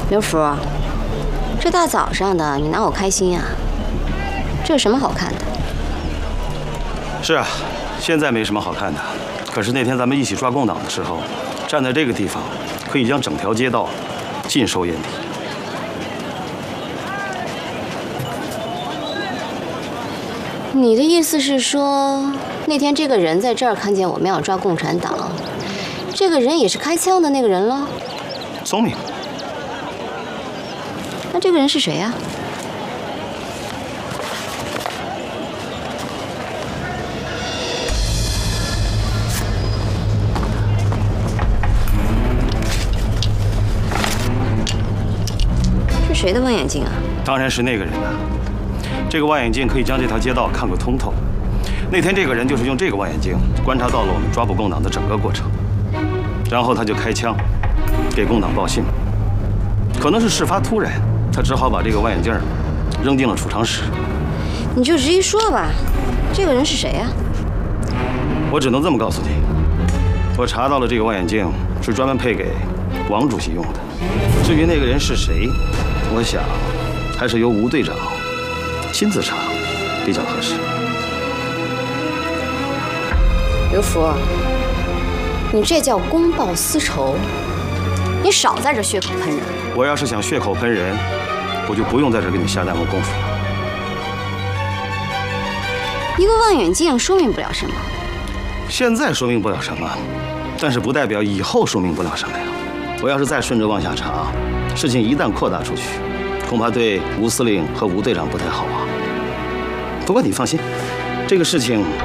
刘福，这大早上的你拿我开心呀？这有什么好看的？ 是啊，现在没什么好看的。可是那天咱们一起抓共党的时候，站在这个地方，可以将整条街道尽收眼底。 你的意思是说，那天这个人在这儿看见我们要抓共产党，这个人也是开枪的那个人了？ 聪明。 那这个人是谁呀？是谁的望远镜啊？ 当然是那个人了。这个望远镜可以将这条街道看个通透。那天这个人就是用这个望远镜观察到了我们抓捕共党的整个过程，然后他就开枪给共党报信。可能是事发突然，他只好把这个望远镜扔进了储藏室。 你就直接说吧，这个人是谁呀？ 我只能这么告诉你，我查到了这个望远镜是专门配给王主席用的。至于那个人是谁，我想还是由吴队长亲自查比较合适。 刘福，你这叫公报私仇，你少在这血口喷人。 我要是想血口喷人，我就不用在这给你下那么功夫了。 一个望远镜说明不了什么， 现在说明不了什么，但是不代表以后说明不了什么呀。我要是再顺着往下查，事情一旦扩大出去，恐怕对吴司令和吴队长不太好啊。不过你放心，这个事情